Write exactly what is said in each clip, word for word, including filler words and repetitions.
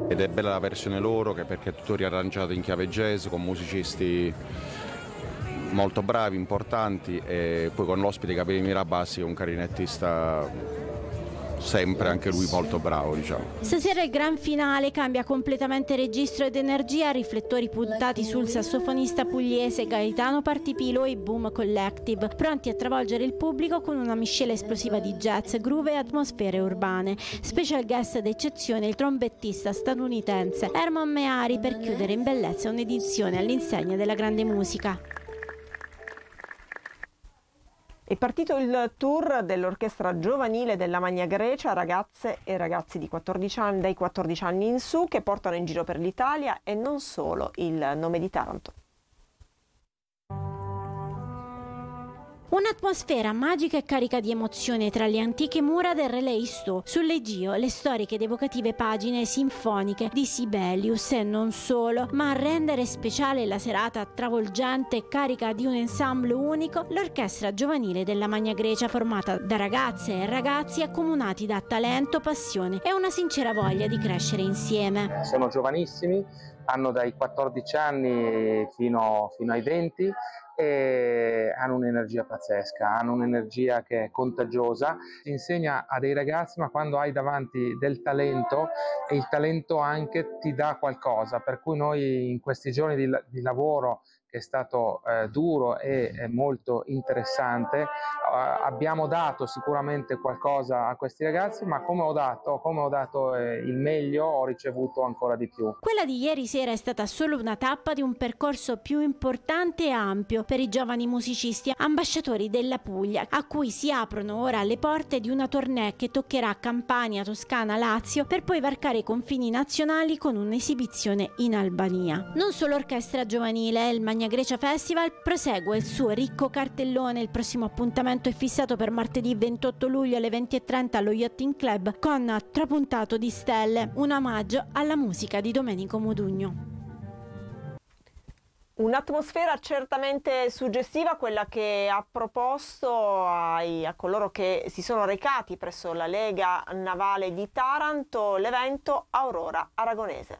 Ed è bella la versione loro, che perché è tutto riarrangiato in chiave jazz con musicisti molto bravi, importanti, e poi con l'ospite Gabriele Mirabassi, che è un clarinettista sempre anche lui molto bravo, diciamo. Stasera il gran finale cambia completamente registro ed energia, riflettori puntati sul sassofonista pugliese Gaetano Partipilo e i Boom Collective, pronti a travolgere il pubblico con una miscela esplosiva di jazz, groove e atmosfere urbane. Special guest d'eccezione il trombettista statunitense Herman Meari, per chiudere in bellezza un'edizione all'insegna della grande musica. È partito il tour dell'orchestra giovanile della Magna Grecia, ragazze e ragazzi di quattordici anni, dai quattordici anni in su, che portano in giro per l'Italia e non solo il nome di Taranto. Un'atmosfera magica e carica di emozione tra le antiche mura del Relais, sull'Egio, le storiche ed evocative pagine sinfoniche di Sibelius, e non solo, ma a rendere speciale la serata travolgente e carica di un ensemble unico, l'orchestra giovanile della Magna Grecia, formata da ragazze e ragazzi accomunati da talento, passione e una sincera voglia di crescere insieme. Sono giovanissimi, hanno dai quattordici anni fino, fino ai venti, e hanno un'energia pazzesca, hanno un'energia che è contagiosa. Si insegna a dei ragazzi, ma quando hai davanti del talento, e il talento anche ti dà qualcosa, per cui noi in questi giorni di, di lavoro, che è stato eh, duro e eh, molto interessante, eh, abbiamo dato sicuramente qualcosa a questi ragazzi, ma come ho dato, come ho dato eh, il meglio, ho ricevuto ancora di più. Quella di ieri sera è stata solo una tappa di un percorso più importante e ampio per i giovani musicisti ambasciatori della Puglia, a cui si aprono ora le porte di una tournée che toccherà Campania, Toscana, Lazio, per poi varcare i confini nazionali con un'esibizione in Albania. Non solo orchestra giovanile, il Magna Grecia Festival prosegue il suo ricco cartellone. Il prossimo appuntamento è fissato per martedì ventotto luglio alle venti e trenta allo Yachting Club con Trapuntato di Stelle, un omaggio alla musica di Domenico Modugno. Un'atmosfera certamente suggestiva, quella che ha proposto ai, a coloro che si sono recati presso la Lega Navale di Taranto l'evento Aurora Aragonese.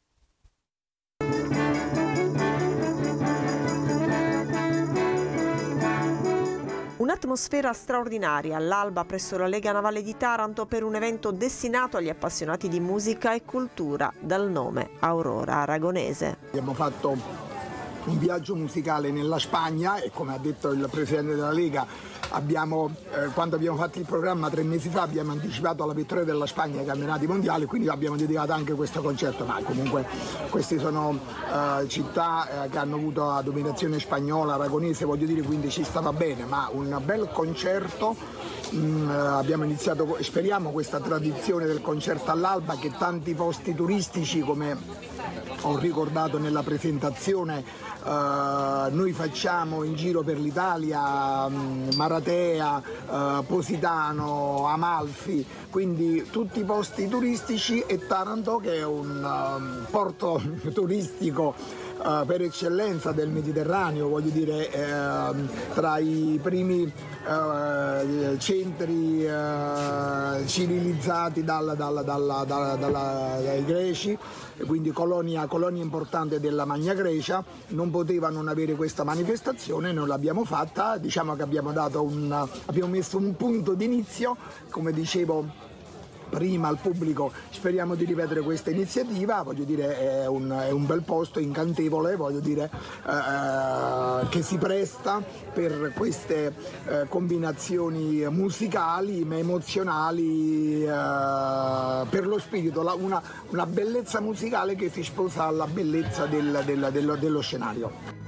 Un'atmosfera straordinaria all'alba presso la Lega Navale di Taranto per un evento destinato agli appassionati di musica e cultura dal nome Aurora Aragonese. Abbiamo fatto un viaggio musicale nella Spagna e, come ha detto il Presidente della Lega, abbiamo, eh, quando abbiamo fatto il programma tre mesi fa abbiamo anticipato la vittoria della Spagna ai campionati mondiali, quindi abbiamo dedicato anche questo concerto, ma comunque queste sono eh, città eh, che hanno avuto la dominazione spagnola, aragonese, voglio dire, quindi ci stava bene, ma un bel concerto. Mm, abbiamo iniziato, speriamo, questa tradizione del concerto all'alba, che tanti posti turistici, come ho ricordato nella presentazione, Uh, noi facciamo in giro per l'Italia, um, Maratea, uh, Positano, Amalfi, quindi tutti i posti turistici, e Taranto, che è un um, porto turistico uh, per eccellenza del Mediterraneo, voglio dire, uh, tra i primi uh, centri uh, civilizzati dal, dal, dal, dal, dal, dai greci, quindi colonia, colonia importante della Magna Grecia. Non poteva non avere questa manifestazione, noi l'abbiamo fatta, diciamo che abbiamo, dato un, abbiamo messo un punto d'inizio, come dicevo prima al pubblico. Speriamo di ripetere questa iniziativa, voglio dire, è un, è un bel posto, incantevole, voglio dire, eh, che si presta per queste eh, combinazioni musicali ma emozionali, eh, per lo spirito, la, una, una bellezza musicale che si sposa alla bellezza del, del, dello, dello scenario.